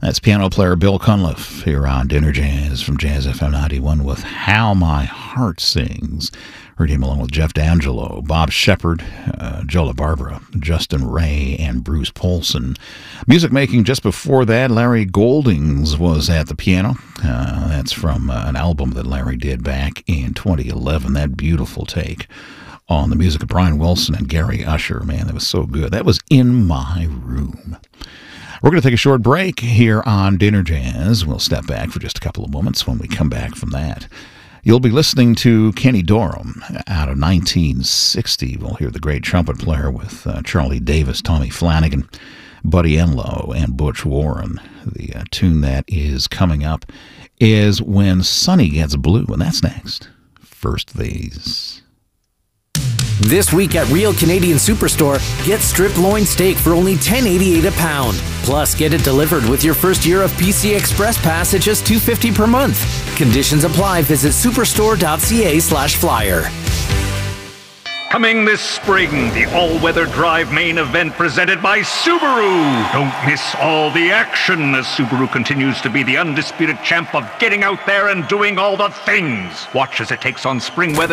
That's piano player Bill Cunliffe here on Dinner Jazz from Jazz FM 91 with How My Heart Sings. Heard him along with Jeff D'Angelo, Bob Shepard, Joe LaBarbera, Justin Ray, and Bruce Polson. Music making just before that, Larry Goldings was at the piano. That's from an album that Larry did back in 2011, that beautiful take on the music of Brian Wilson and Gary Usher. Man, that was so good. That was In My Room. We're going to take a short break here on Dinner Jazz. We'll step back for just a couple of moments. When we come back from that, you'll be listening to Kenny Dorham out of 1960. We'll hear the great trumpet player with Charlie Davis, Tommy Flanagan, Buddy Enlow, and Butch Warren. The tune that is coming up is When Sonny Gets Blue, and that's next. First Vase. This week at Real Canadian Superstore, get strip loin steak for only $10.88 a pound. Plus, get it delivered with your first year of PC Express Pass at just $2.50 per month. Conditions apply. Visit superstore.ca/flyer. Coming this spring, the all-weather drive main event presented by Subaru. Don't miss all the action as Subaru continues to be the undisputed champ of getting out there and doing all the things. Watch as it takes on spring weather